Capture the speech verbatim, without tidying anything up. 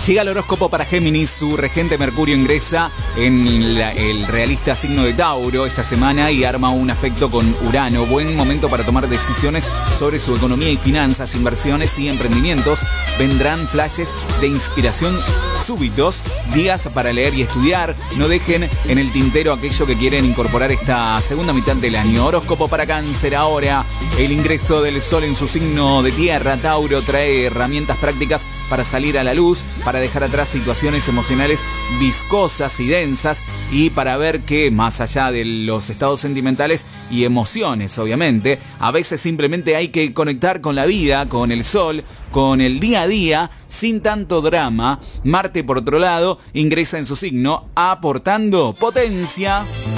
Llega el horóscopo para Géminis, su regente Mercurio ingresa en la, el realista signo de Tauro esta semana y arma un aspecto con Urano. Buen momento para tomar decisiones sobre su economía y finanzas, inversiones y emprendimientos. Vendrán flashes de inspiración súbitos, días para leer y estudiar. No dejen en el tintero aquello que quieren incorporar esta segunda mitad del año. Horóscopo para Cáncer ahora. El ingreso del sol en su signo de tierra, Tauro, trae herramientas prácticas para salir a la luz, para dejar atrás situaciones emocionales viscosas y densas y para ver que más allá de los estados sentimentales y emociones, obviamente, a veces simplemente hay que conectar con la vida, con el sol, con el día a día, sin tanto drama. Marte, por otro lado, ingresa en su signo aportando potencia.